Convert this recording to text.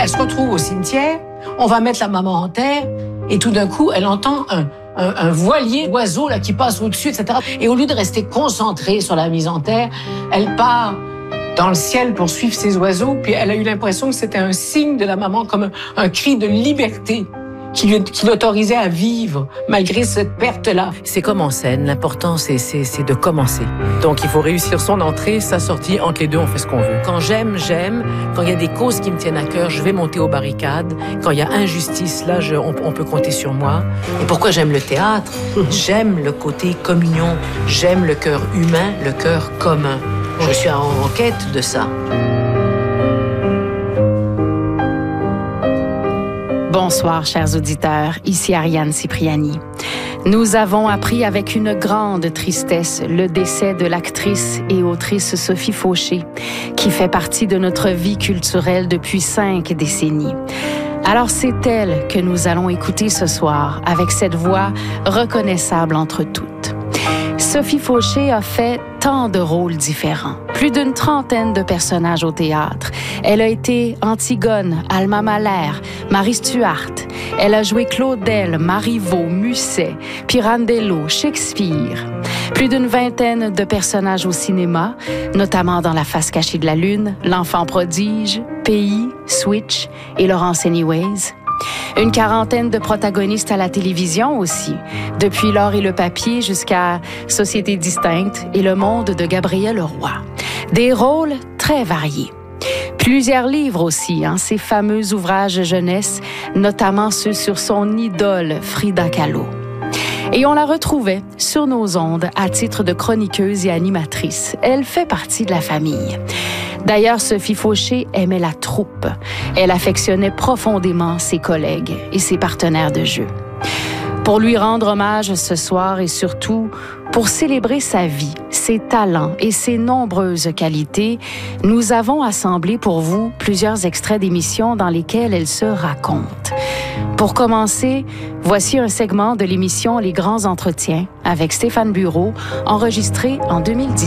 Elle se retrouve au cimetière, on va mettre la maman en terre, et tout d'un coup, elle entend un voilier d'oiseaux là, qui passe au-dessus, etc. Et au lieu de rester concentrée sur la mise en terre, elle part dans le ciel pour suivre ces oiseaux, puis elle a eu l'impression que c'était un signe de la maman, comme un cri de liberté qui l'autorisait à vivre malgré cette perte-là. C'est comme en scène, l'important c'est de commencer. Donc il faut réussir son entrée, sa sortie, entre les deux on fait ce qu'on veut. Quand j'aime, j'aime. Quand il y a des causes qui me tiennent à cœur, je vais monter aux barricades. Quand il y a injustice, là on peut compter sur moi. Et pourquoi j'aime le théâtre? J'aime le côté communion, j'aime le cœur humain, le cœur commun. Je suis en quête de ça. Bonsoir, chers auditeurs. Ici Ariane Cipriani. Nous avons appris avec une grande tristesse le décès de l'actrice et autrice Sophie Fauché, qui fait partie de notre vie culturelle depuis 5 décennies. Alors c'est elle que nous allons écouter ce soir, avec cette voix reconnaissable entre toutes. Sophie Fauché a fait tant de rôles différents, plus d'une 30aine de personnages au théâtre. Elle a été Antigone, Alma Mahler, Marie Stuart. Elle a joué Claudel, Marivaux, Musset, Pirandello, Shakespeare. Plus d'une 20aine de personnages au cinéma, notamment dans La face cachée de la lune, L'enfant prodige, Pays, Switch et Laurence Anyways. Une 40aine de protagonistes à la télévision aussi, depuis L'or et le papier jusqu'à Société distincte et Le monde de Gabriel Roy. Des rôles très variés. Plusieurs livres aussi, ces fameux ouvrages jeunesse, notamment ceux sur son idole Frida Kahlo. Et on la retrouvait sur nos ondes à titre de chroniqueuse et animatrice. Elle fait partie de la famille. D'ailleurs, Sophie Fauché aimait la troupe. Elle affectionnait profondément ses collègues et ses partenaires de jeu. Pour lui rendre hommage ce soir et surtout pour célébrer sa vie, ses talents et ses nombreuses qualités, nous avons assemblé pour vous plusieurs extraits d'émissions dans lesquelles elle se raconte. Pour commencer, voici un segment de l'émission Les Grands Entretiens avec Stéphane Bureau, enregistré en 2010.